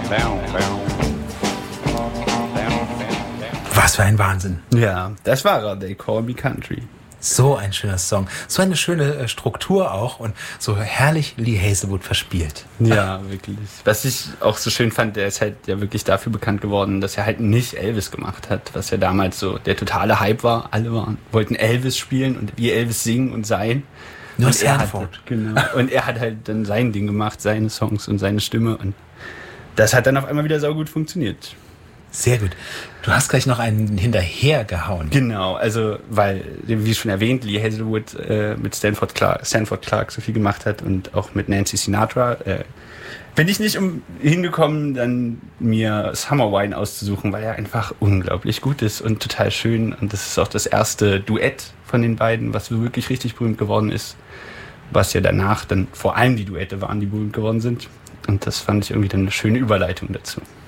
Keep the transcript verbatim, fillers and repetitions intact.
Was für ein Wahnsinn. Ja, das war er, They Call Me Country. So ein schöner Song. So eine schöne äh, Struktur auch und so herrlich Lee Hazelwood verspielt. Ja, wirklich. Was ich auch so schön fand, der ist halt ja wirklich dafür bekannt geworden, dass er halt nicht Elvis gemacht hat, was ja damals so der totale Hype war. Alle waren, wollten Elvis spielen und wie Elvis singen und sein. Nur und er hat, Sanford. genau. Und er hat halt dann sein Ding gemacht, seine Songs und seine Stimme und das hat dann auf einmal wieder saugut funktioniert. Sehr gut. Du hast gleich noch einen hinterher gehauen. Genau, also weil, wie schon erwähnt, Lee Hazelwood äh, mit Stanford Clark, Stanford Clark so viel gemacht hat und auch mit Nancy Sinatra, äh, bin ich nicht um, hingekommen, dann mir Summer Wine auszusuchen, weil er einfach unglaublich gut ist und total schön. Und das ist auch das erste Duett von den beiden, was so wirklich richtig berühmt geworden ist. Was ja danach dann vor allem die Duette waren, die berühmt geworden sind. Und das fand ich irgendwie dann eine schöne Überleitung dazu.